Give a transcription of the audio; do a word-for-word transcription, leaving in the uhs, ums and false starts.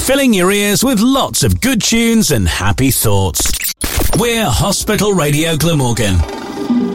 filling your ears with lots of good tunes and happy thoughts. We're Hospital Radio Glamorgan.